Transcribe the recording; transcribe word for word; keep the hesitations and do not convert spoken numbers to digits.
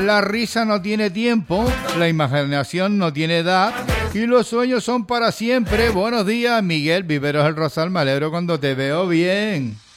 La risa no tiene tiempo, la imaginación no tiene edad y los sueños son para siempre. Buenos días, Miguel Viveros El Rosal, me alegro cuando te veo bien.